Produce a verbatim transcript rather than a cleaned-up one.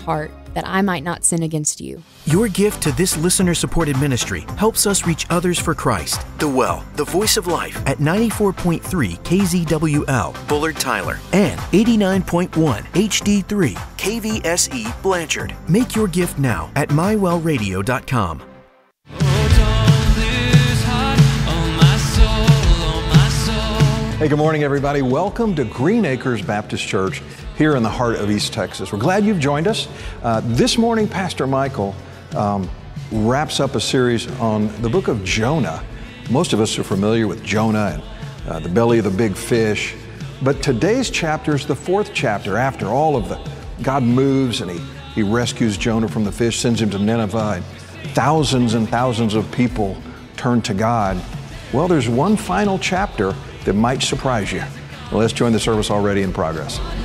heart, that I might not sin against you. Your gift to this listener-supported ministry helps us reach others for Christ. The Well, the Voice of Life at ninety-four point three K Z W L, Bullard Tyler, and eighty-nine point one H D three K V S E, Blanchard. Make your gift now at my well radio dot com. Hey, good morning, everybody. Welcome to Green Acres Baptist Church here in the heart of East Texas. We're glad you've joined us. Uh, this morning, Pastor Michael um, wraps up a series on the book of Jonah. Most of us are familiar with Jonah and uh, the belly of the big fish. But today's chapter is the fourth chapter after all of the, God moves and he, he rescues Jonah from the fish, sends him to Nineveh. And thousands and thousands of people turn to God. Well, there's one final chapter that might surprise you. Well, let's join the service already in progress.